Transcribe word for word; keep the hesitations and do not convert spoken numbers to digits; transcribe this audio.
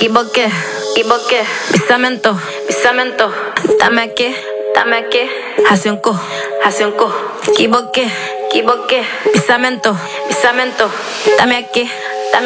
equivoqué, equivoqué. Pisamento, pisamento. Dame aquí, dame aquí. Hace un co, hace un co. Equivoqué, equivoqué. Pisamento, pisamento. Dame aquí.